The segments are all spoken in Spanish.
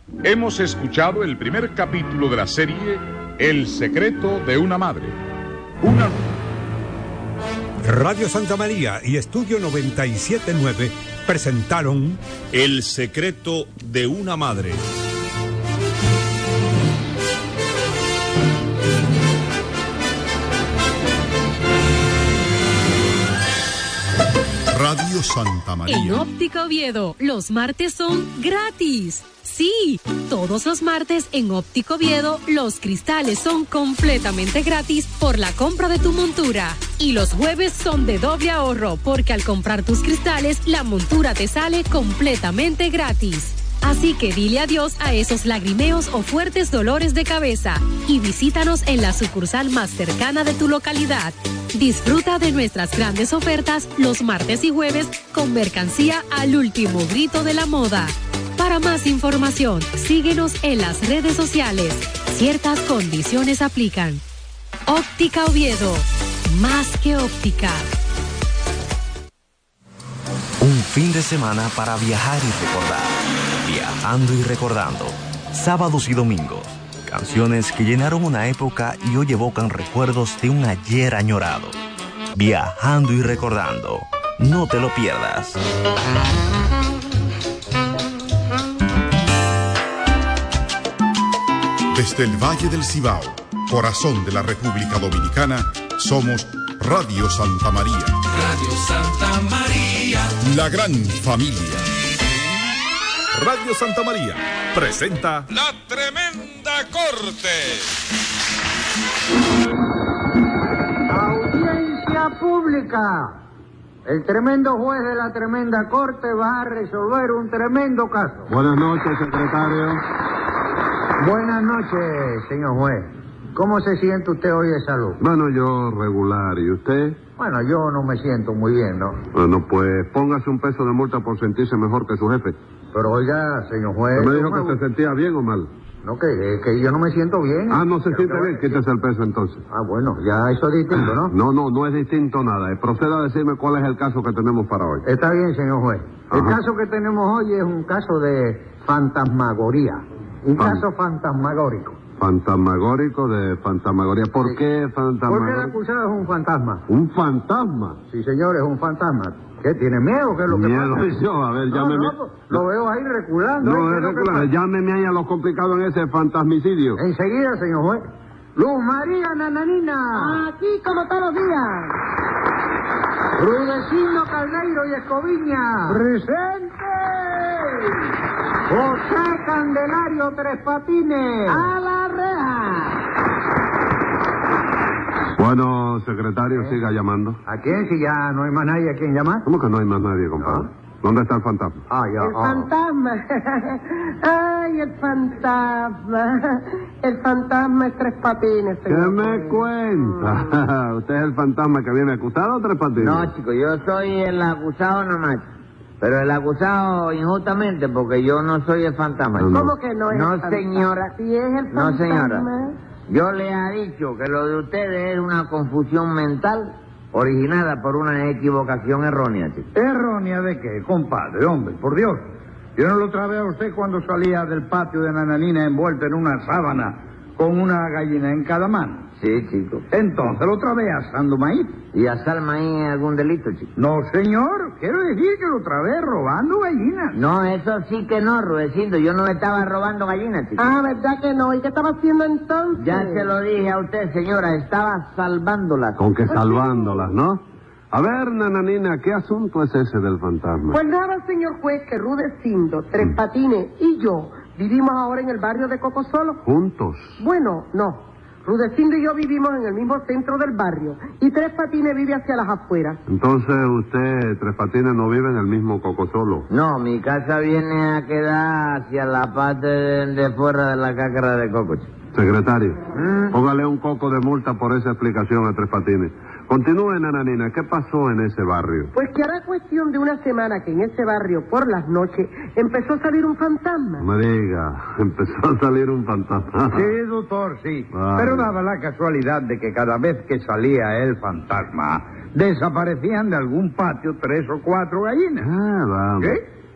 Hemos escuchado el primer capítulo de la serie El secreto de una madre. Radio Santa María y Estudio 97.9 presentaron El secreto de una madre. Radio Santa María. En Óptica Oviedo, los martes son gratis. Sí, todos los martes en Óptica Oviedo, los cristales son completamente gratis por la compra de tu montura. Y los jueves son de doble ahorro, porque al comprar tus cristales, la montura te sale completamente gratis. Así que dile adiós a esos lagrimeos o fuertes dolores de cabeza y visítanos en la sucursal más cercana de tu localidad. Disfruta de nuestras grandes ofertas los martes y jueves con mercancía al último grito de la moda. Para más información, síguenos en las redes sociales. Ciertas condiciones aplican. Óptica Oviedo, más que óptica. Un fin de semana para viajar y recordar. Viajando y recordando. Sábados y domingos. Canciones que llenaron una época y hoy evocan recuerdos de un ayer añorado. Viajando y recordando. No te lo pierdas. Desde el Valle del Cibao, corazón de la República Dominicana, somos Radio Santa María. Radio Santa María. La gran familia. Radio Santa María presenta La Tremenda Corte. Audiencia pública. El tremendo juez de la tremenda corte va a resolver un tremendo caso. Buenas noches, secretario. Buenas noches, señor juez. ¿Cómo se siente usted hoy de salud? Bueno, yo regular. ¿Y usted? Bueno, yo no me siento muy bien, ¿no? Bueno, pues póngase un peso de multa por sentirse mejor que su jefe. Pero oiga, señor juez... ¿Usted me dijo que se sentía bien o mal? No, que yo no me siento bien. Ah, no se siente bien. Quítese el peso entonces. Ah, bueno, ya eso es distinto, ¿no? No es distinto nada. Proceda a decirme cuál es el caso que tenemos para hoy. Está bien, señor juez. El Ajá. caso que tenemos hoy es un caso de fantasmagoría. Un caso fantasmagórico. Fantasmagórico de fantasmagoría. ¿Por qué fantasmagoría? Porque el acusado es un fantasma. ¿Un fantasma? Sí, señor, es un fantasma. ¿Qué? ¿Tiene miedo? ¿Qué es lo que Miedo pasa? yo, a ver, llámeme. No, lo veo ahí reculando. No, ¿Qué es lo que regular. pasa? Llámeme ahí a los complicados en ese fantasmicidio. Enseguida, señor juez. Luz María Nananina. Aquí como todos los días. Rudecindo Caldeiro y Escoviña. ¡Presente! José Candelario Tres Patines. ¡A la reja! Bueno, secretario, siga llamando. ¿A quién? Si ya no hay más nadie a quien llamar. ¿Cómo que no hay más nadie, compadre? ¿Dónde está el fantasma? Ah, ya. El fantasma. Ay, el fantasma. El fantasma es Tres Patines, ¿Qué señor me juez. cuenta? ¿Usted es el fantasma que viene acusado o Tres Patines? No, chico, yo soy el acusado nomás. Pero el acusado injustamente, porque yo no soy el fantasma. No. ¿Cómo que no es No, el fantasma? señora. Si es el fantasma. No, señora. Yo le he dicho que lo de ustedes es una confusión mental originada por una equivocación errónea, chico. ¿Errónea de qué, compadre? Hombre, por Dios. Yo no lo trabé a usted cuando salía del patio de Nananina envuelto en una sábana con una gallina en cada mano. Sí, chico. Entonces lo trabé asando maíz. ¿Y asar maíz es algún delito, chico? No, señor. Quiero decir que lo trabé robando gallinas. No, eso sí que no, Rudecindo. Yo no le estaba robando gallinas, chico. Ah, ¿verdad que no? ¿Y qué estaba haciendo entonces? Ya se lo dije a usted, señora. Estaba salvándolas. Con que salvándolas, ¿no? A ver, Nananina, ¿qué asunto es ese del fantasma? Pues nada, señor juez, que Rudecindo, Tres Patines y yo vivimos ahora en el barrio de Cocosolo. ¿Juntos? Bueno, no. Rudecindo y yo vivimos en el mismo centro del barrio y Tres Patines vive hacia las afueras. Entonces usted, Tres Patines, no vive en el mismo Cocosolo. No, mi casa viene a quedar hacia la parte de fuera de la cácara de coco, chico. Secretario, póngale un coco de multa por esa explicación a Tres Patines. Continúe, Nananina, ¿qué pasó en ese barrio? Pues que hará cuestión de una semana que en ese barrio, por las noches, empezó a salir un fantasma. No me diga, empezó a salir un fantasma. Sí, doctor, sí. Vale. Pero daba la casualidad de que cada vez que salía el fantasma, desaparecían de algún patio 3 o 4 gallinas. Ah, vamos. ¿Qué?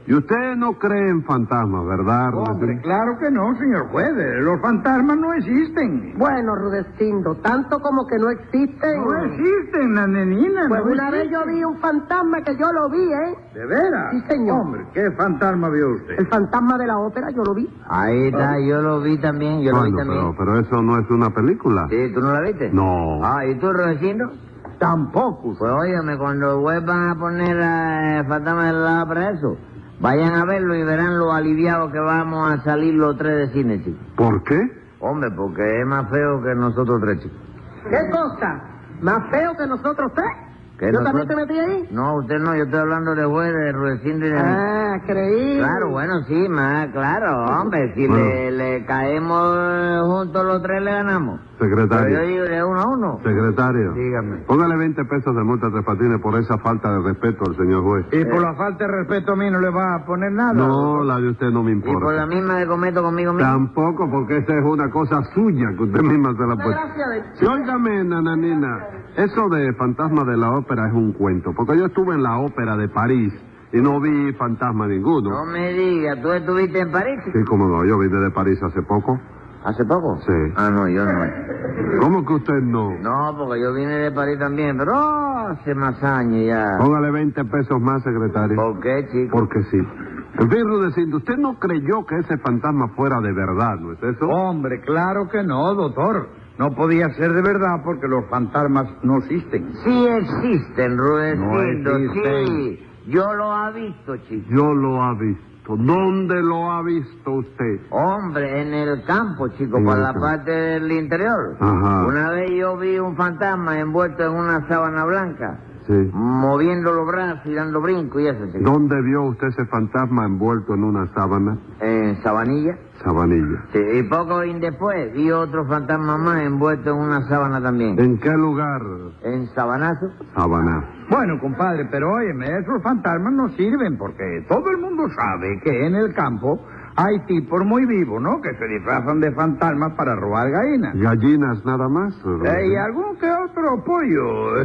Y usted no cree en fantasmas, ¿verdad, Hombre, Rudecindo? claro que no, señor juez. Los fantasmas no existen. Bueno, Rudecindo, tanto como que no existen. No existen, nananina. Pues no una vez yo existen. vi un fantasma que yo lo vi, ¿eh? ¿De veras? Sí, señor. Hombre, ¿qué fantasma vio usted? El fantasma de la ópera, yo lo vi. Ahí está, yo lo vi también, yo lo vi Bueno, también. pero eso no es una película. Sí, ¿tú no la viste? No. Ah, ¿y tú, Rudecindo? Tampoco. Pues óyeme, cuando vuelvan a poner a Fantasma de la Ópera eso, vayan a verlo y verán lo aliviados que vamos a salir los tres de cine, chicos. ¿Por qué? Hombre, porque es más feo que nosotros tres, chicos. ¿Qué cosa? ¿Más feo que nosotros tres? ¿Que ¿Yo nosotros- también te metí ahí? No, usted no, yo estoy hablando de juez, de Rudecindo y de... Ah, creí. Claro, bueno, sí, más claro, hombre, si Bueno. le caemos juntos los tres le ganamos. Pero yo Secretario. digo de uno a uno. Secretario. Dígame. Póngale 20 pesos de multa a Tres Patines por esa falta de respeto al señor juez. Y por la falta de respeto a mí no le va a poner nada. No, la de usted no me Y por la importa. misma que cometo conmigo mismo. Tampoco, porque esa es una cosa suya que usted misma se la puede. Gracias. Sí, óigame, nananina, eso de fantasma de la ópera es un cuento, porque yo estuve en la ópera de París y no vi fantasma ninguno. No me digas, ¿tú estuviste en París? Sí, cómo no, yo vine de París hace poco. ¿Hace poco? Sí. Ah, no, yo no. ¿Cómo que usted no? No, porque yo vine de París también, pero hace más años ya. Póngale 20 pesos más, secretario. ¿Por qué, chico? Porque sí. En fin, Rudecindo, usted no creyó que ese fantasma fuera de verdad, ¿no es eso? Hombre, claro que no, doctor. No podía ser de verdad porque los fantasmas no existen. Sí existen, Rudecindo, No existen. sí. Yo lo ha visto, chico. Yo lo ha visto. ¿Dónde lo ha visto usted? Hombre, en el campo, chico, En para el la campo. parte del interior. Ajá. Una vez yo vi un fantasma envuelto en una sábana blanca, Sí. moviendo los brazos y dando brinco y eso, chico. ¿Dónde vio usted ese fantasma envuelto en una sábana? En Sabanilla. Sabanilla. Sí, y poco después vi otro fantasma más envuelto en una sábana también. ¿En qué lugar? En Sabanazo. Sabana. Bueno, compadre, pero óyeme, esos fantasmas no sirven porque todo el mundo sabe que en el campo hay tipos muy vivos, ¿no? Que se disfrazan de fantasmas para robar gallinas. ¿Gallinas nada más? Y algún que otro pollo.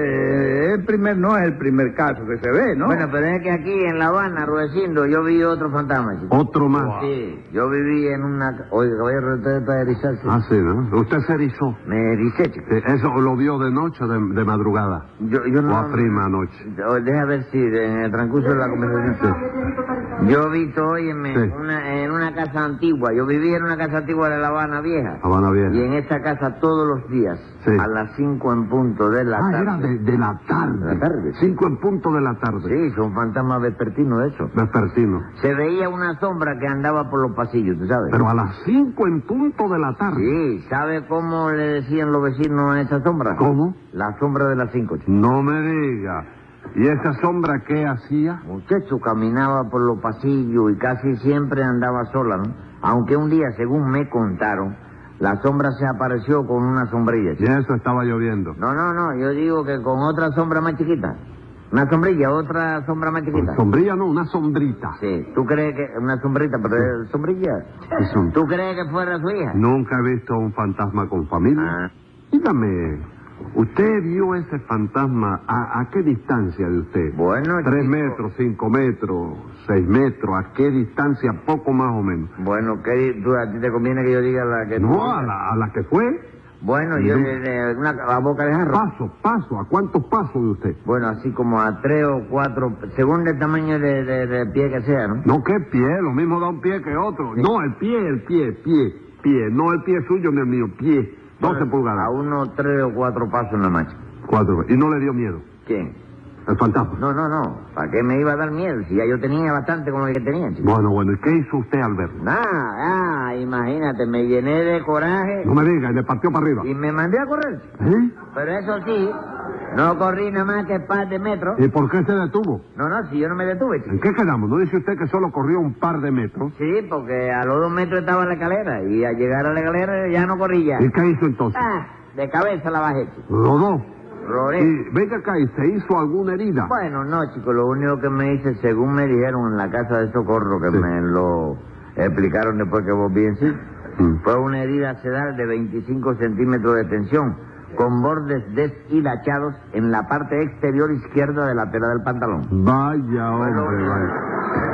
No es el primer caso que se ve, ¿no? Bueno, pero es que aquí en La Habana, Rudecindo, yo vi otro fantasma, chico. Otro más. Sí, yo viví en una... Oiga, caballero, usted para erizarse. Ah, sí, ¿no? Usted se erizó. Me ericé, chico. Sí, ¿eso lo vio de noche o de madrugada? Yo no... ¿O a prima anoche? Deja ver si en el transcurso de la conversación... Yo he visto, óyeme, Sí. en una casa antigua. Yo vivía en una casa antigua de La Habana Vieja. Habana Vieja. Y en esta casa todos los días, Sí. a las 5 en punto de la tarde. Era de la tarde. De la tarde. 5 en punto de la tarde. Sí, son fantasmas vespertinos de eso. Vespertino. Se veía una sombra que andaba por los pasillos, ¿tú sabes? Pero a las 5 en punto de la tarde. Sí, ¿sabe cómo le decían los vecinos a esa sombra? ¿Cómo? La sombra de las 5, chico. No me diga. ¿Y esa sombra qué hacía? Muchacho, caminaba por los pasillos y casi siempre andaba sola, ¿no? Aunque un día, según me contaron, la sombra se apareció con una sombrilla, Y chico. eso estaba lloviendo. No, yo digo que con otra sombra más chiquita. Una sombrilla, otra sombra más chiquita. Sombrilla no, una sombrita. Sí, ¿tú crees que... Una sombrita, pero es sombrilla? ¿Qué son? ¿Tú crees que fuera su hija? Nunca he visto un fantasma con familia. Ah. Dígame, ¿usted vio ese fantasma a qué distancia de usted? Bueno, 3 chico. metros, 5 metros, 6 metros, ¿a qué distancia? Poco más o menos. Bueno, ¿a ti te conviene que yo diga la que tú No, digas? a la que fue. Bueno, yo a boca de jarro. Paso, ¿a cuántos pasos de usted? Bueno, así como a 3 o 4, según el tamaño de pie que sea, ¿no? No, ¿qué pie? Lo mismo da un pie que otro. Sí. No, el pie. No el pie suyo ni el mío, pie. 12 Bueno, pulgadas. A unos 3 o 4 pasos en la marcha. 4. ¿Y no le dio miedo? ¿Quién? El fantasma. No. ¿Para qué me iba a dar miedo? Si ya yo tenía bastante con lo que tenía, chico. Bueno, ¿y qué hizo usted al verlo? Imagínate, me llené de coraje No me diga, y le partió para arriba. y me mandé a correr. ¿Eh? Pero eso sí, no corrí nada más que par de metros. ¿Y por qué se detuvo? No, si yo no me detuve, chico. ¿En qué quedamos? ¿No dice usted que solo corrió un par de metros? Sí, porque a los 2 metros estaba la escalera y al llegar a la escalera ya no corrí ya. ¿Y qué hizo entonces? De cabeza la bajé, chico. Rodó. Rodé. Y venga acá, ¿y se hizo alguna herida? Bueno, no, chico, lo único que me hice, según me dijeron en la casa de socorro, que Sí. me lo explicaron después que volví en sí, Mm. fue una herida sedal de 25 centímetros de tensión, con bordes deshilachados en la parte exterior izquierda de la tela del pantalón. Vaya, hombre, vaya.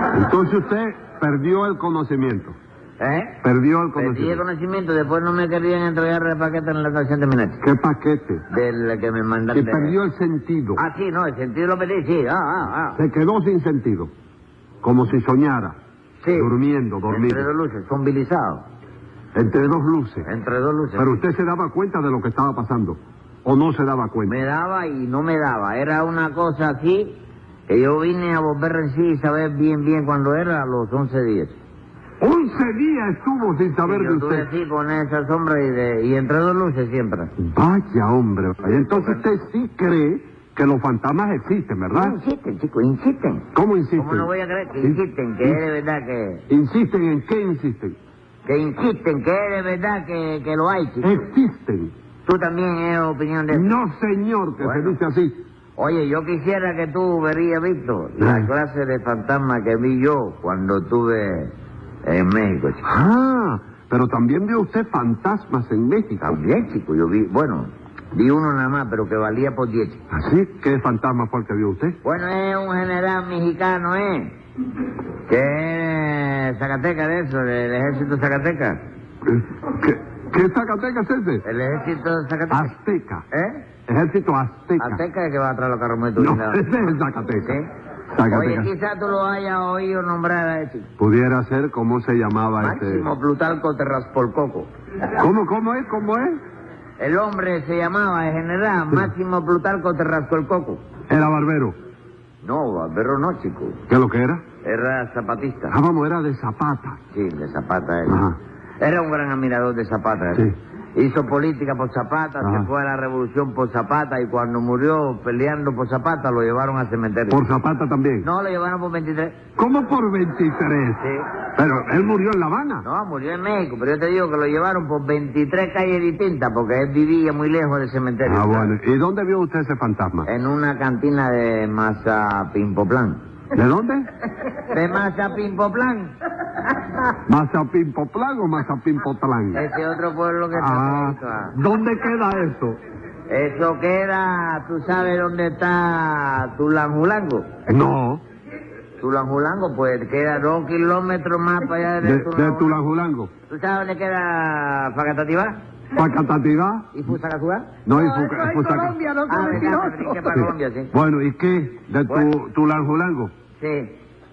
Entonces usted perdió el conocimiento. Perdió el conocimiento. Perdí el conocimiento, después no me querían entregar el paquete en la estación de Minete. ¿Qué paquete? Del que me mandaron. Y perdió el sentido. Ah, sí, no, el sentido lo perdí, sí. Se quedó sin sentido. Como si soñara. Sí. Durmiendo, dormido. Entre dos luces, zombilizado. Entre dos luces. Entre dos luces. Pero usted se daba cuenta de lo que estaba pasando. ¿O no se daba cuenta? Me daba y no me daba. Era una cosa así que yo vine a volver en sí y saber bien cuándo era a los 11 días. 11 días estuvo sin saber de usted. Yo estuve así con esa sombra y entre dos luces siempre. Vaya, hombre. Entonces usted sí cree que los fantasmas existen, ¿verdad? Insisten, chicos, insisten. ¿Cómo insisten? ¿Cómo no voy a creer que insisten? Que es de verdad que... ¿Insisten en qué insisten? Que insisten, que es de verdad que lo hay, chicos. Existen. ¿Tú también es opinión de eso? No, señor, que se dice así. Oye, yo quisiera que tú hubieras visto la clase de fantasma que vi yo cuando estuve en México, chico. Ah, pero también vio usted fantasmas en México. También, chico, yo vi, vi uno nada más, pero que valía por 10. ¿Así? ¿Qué fantasma fue el que vio usted? Bueno, es un general mexicano, que es Zacatecas de eso, del ejército Zacatecas. ¿Qué Zacatecas es ese? El ejército de Zacatecas. Azteca. Ejército azteca. Azteca es que va atrás de los carros muy turistas. No, ese es el Zacatecas. ¿Sí? Zacatecas. Oye, quizás tú lo hayas oído nombrar a ese. Pudiera ser, ¿cómo se llamaba Máximo Plutarco Terraspolcoco. ¿Cómo es? El hombre se llamaba, el general Máximo Plutarco Terraspolcoco. ¿Era barbero? No, barbero no, chico. ¿Qué es lo que era? Era zapatista. Ah, vamos, era de Zapata. Sí, de Zapata. Ajá. Era un gran admirador de Zapata. Sí. Hizo política por Zapata, se fue a la revolución por Zapata y cuando murió peleando por Zapata lo llevaron al cementerio. ¿Por Zapata también? No, lo llevaron por 23. ¿Cómo por 23? Sí. Pero él murió en La Habana. No, murió en México, pero yo te digo que lo llevaron por 23 calles distintas porque él vivía muy lejos del cementerio. Ah, bueno. ¿Y dónde vio usted ese fantasma? En una cantina de Mazapimpoplán. ¿De dónde? De Mazapimpoplán. ¿Mazapimpoplán o Mazapimpotlán? Ese otro pueblo que está... ¿Dónde queda eso? Eso queda... ¿Tú sabes dónde está Tulanjulango? No. Tulanjulango, pues queda 2 kilómetros más para allá de Tulanjulango. ¿Tú sabes dónde queda Facatativá? ¿Facatativá? ¿Y Fusagasugá? No, es Colombia, no es mentiroso. Para Colombia, sí. Bueno, ¿y qué? ¿De Tulanjulango? Sí.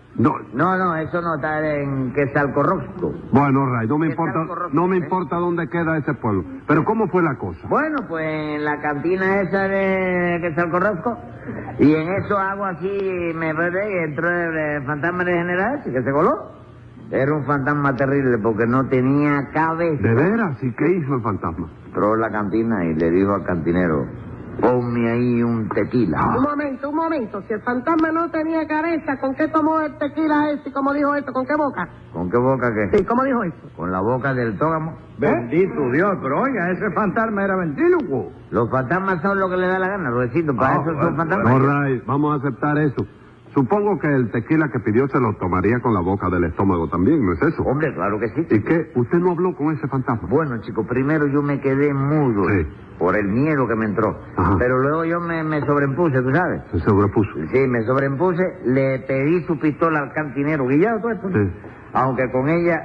No, eso no está en Quetzalcorrosco. Bueno, Ray, no me importa dónde queda ese pueblo. Pero ¿cómo fue la cosa? Bueno, pues en la cantina esa de Quetzalcorrosco, y en eso hago así, me perdí, y entró el fantasma de general, que se coló. Era un fantasma terrible porque no tenía cabeza. ¿De veras? ¿Y qué hizo el fantasma? Entró en la cantina y le dijo al cantinero: ponme ahí un tequila. Un momento. Si el fantasma no tenía cabeza, ¿con qué tomó el tequila ese? ¿Cómo dijo esto? ¿Con qué boca? ¿Con qué boca qué? Sí, ¿cómo dijo eso? Con la boca del tógamo. Bendito Dios, pero oiga, ese fantasma era ventrílocuo. Los fantasmas son lo que le da la gana, Ruecito, para eso son fantasmas. No, Ray, vamos a aceptar eso. Supongo que el tequila que pidió se lo tomaría con la boca del estómago también, ¿no es eso? Hombre, claro que sí. ¿Y qué? ¿Usted no habló con ese fantasma? Bueno, chico, primero yo me quedé mudo por el miedo que me entró. Ajá. Pero luego yo me sobrepuse, ¿tú sabes? ¿Se sobrepuso? Sí, me sobrepuse, le pedí su pistola al cantinero, guillado todo esto. Sí. Aunque con ella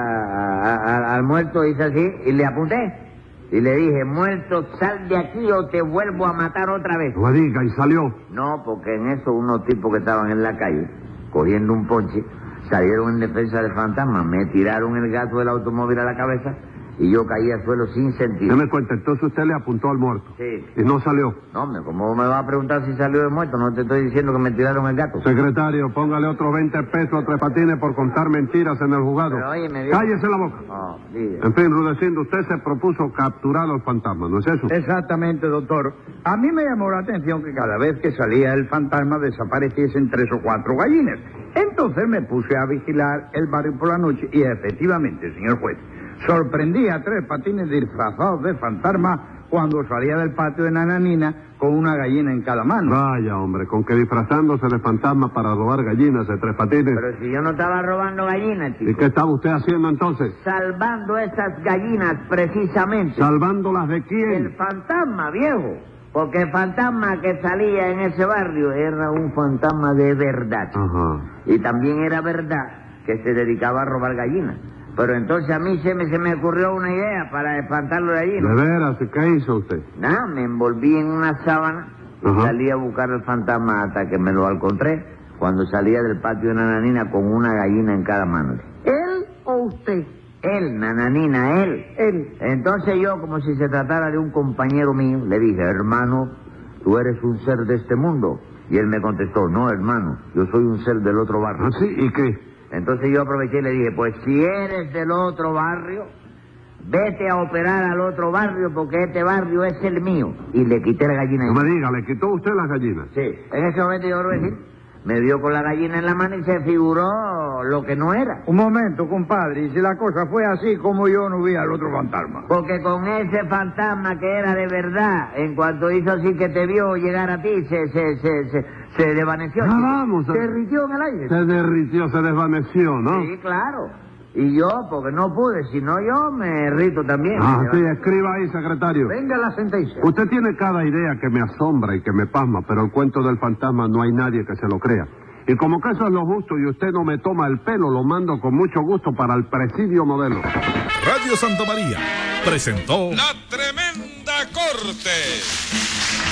al muerto hice así y le apunté. Y le dije: muerto, sal de aquí o te vuelvo a matar otra vez. No diga, ¿y salió? No, porque en eso unos tipos que estaban en la calle, cogiendo un ponche, salieron en defensa del fantasma, me tiraron el gato del automóvil a la cabeza y yo caí al suelo sin sentido. No me cuenta, entonces usted le apuntó al muerto. Sí. ¿Y no salió? No, ¿cómo me va a preguntar si salió de muerto? No te estoy diciendo que me tiraron el gato. Secretario, póngale otros 20 pesos a Tres Patines por contar mentiras en el juzgado. Pero, oye, cállese la boca. En fin, Rudecindo, usted se propuso capturar a los fantasmas, ¿no es eso? Exactamente, doctor. A mí me llamó la atención que cada vez que salía el fantasma desapareciesen 3 o 4 gallinas. Entonces me puse a vigilar el barrio por la noche y efectivamente, señor juez, sorprendí a Tres Patines disfrazados de fantasma cuando salía del patio de Nananina con una gallina en cada mano. Vaya, hombre, con que disfrazándose de fantasma para robar gallinas de Tres Patines. Pero si yo no estaba robando gallinas, chico. ¿Y qué estaba usted haciendo entonces? Salvando esas gallinas, precisamente. ¿Salvándolas de quién? El fantasma, viejo. Porque el fantasma que salía en ese barrio era un fantasma de verdad. Ajá. Y también era verdad que se dedicaba a robar gallinas. Pero entonces a mí se me ocurrió una idea para espantarlo de allí. ¿De veras? ¿Qué hizo usted? Nada, me envolví en una sábana y salí a buscar el fantasma hasta que me lo encontré cuando salía del patio de Nananina con una gallina en cada mano. ¿Él o usted? Él, Nananina, él. Él. Entonces yo, como si se tratara de un compañero mío, le dije, hermano, tú eres un ser de este mundo. Y él me contestó, no, hermano, yo soy un ser del otro barrio. ¿Ah, sí? ¿Y qué? Entonces yo aproveché y le dije, pues si eres del otro barrio, vete a operar al otro barrio porque este barrio es el mío. Y le quité la gallina. No me diga, ¿le quitó usted las gallinas? Sí. En ese momento yo lo decir, me vio con la gallina en la mano y se figuró lo que no era. Un momento, compadre, y si la cosa fue así, como yo no vi al otro fantasma. Porque con ese fantasma que era de verdad, en cuanto hizo así que te vio llegar a ti, se desvaneció. Vamos. Se derritió en el aire. Se derritió, se desvaneció, ¿no? Sí, claro. Y yo, porque no pude, si no yo me derrito también. Sí, escriba ahí, secretario. Venga la sentencia. Usted tiene cada idea que me asombra y que me pasma, pero el cuento del fantasma no hay nadie que se lo crea. Y como que eso es lo justo y usted no me toma el pelo, lo mando con mucho gusto para el Presidio Modelo. Radio Santa María presentó La Tremenda Corte.